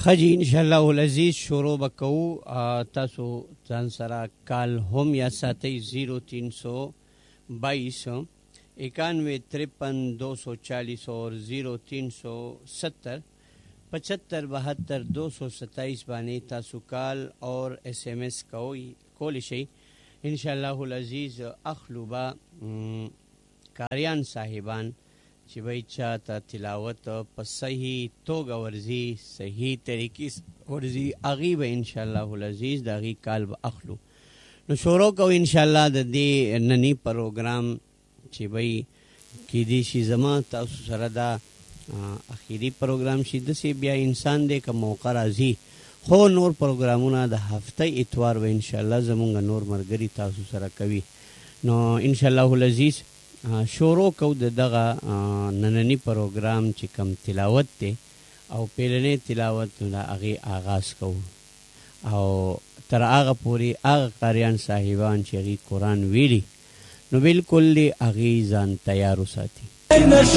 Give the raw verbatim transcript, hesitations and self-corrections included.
خجی انشاءالله العزیز شروع بکو. تاسو ځان سره کال هم یا ساتي زیرو تین سو بائیس اکانوے ترپن دو سو چالیس اور زیرو تین سو ستر پچہتر بہتر دو سو ستائیس بانے تاسو کال اور ایس ایم ایس کوئی کولی شي انشاءاللہ العزیز. اخلو با کاریان صاحبان چې وای چاته تلاوت په صحیح توګه ورزي صحیح طریقې ورزي هغې به انشاءالله العزیز د هغې کال به اخلو. نو شروع کوو انشاءالله د دې نني پروګرام چې وای کیدای شي زما تاسو سره دا اخیری پروګرام شي. داسې بیا انسان دی که موقع راځي خو نور پروګرامونه د هفته اتوار به انشاءالله زمونږ نور ملګري تاسو سره کوي. نو انشاءالله العزیز شروع کو د دغه نننی پروګرام چې کم تلاوت دی او پیلنی تلاوت د هغې آغاز کوو او تر هغه پورې هغه قاریان صاحبان چې هغې قرآن ویلي نو بالکل د هغې ځان تیار وساتي.